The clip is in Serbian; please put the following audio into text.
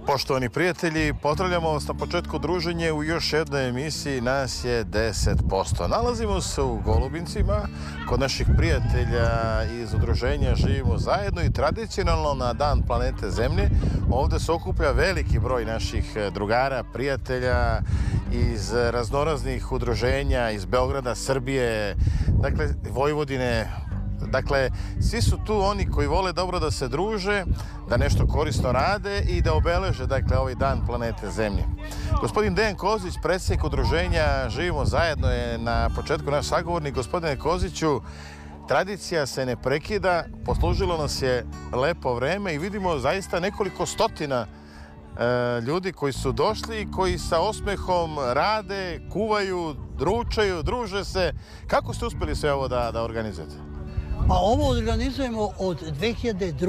Poštovani prijatelji, pozdravljamo vas na početku druženja u još jednoj emisiji Nas je 10%. Nalazimo se u Golubincima, kod naših prijatelja iz udruženja Živimo zajedno i tradicionalno na Dan planete Zemlje ovdje se okuplja veliki broj naših drugara, prijatelja iz raznoraznih udruženja, iz Beograda, Srbije, dakle Vojvodine. Dakle, svi su tu oni koji vole dobro da se druže, da nešto korisno rade i da obeleže, dakle, ovaj Dan planete Zemlje. Gospodin Dejan Kozić, predsjednik udruženja Živimo zajedno, je na početku naš sagovornik. Gospodine Koziću, tradicija se ne prekida, poslužilo nas je lepo vreme i vidimo zaista nekoliko stotina ljudi koji su došli i koji sa osmehom rade, kuvaju, ručaju, druže se. Kako ste uspjeli sve ovo da organizujete? Pa ovo organizujemo od 2002.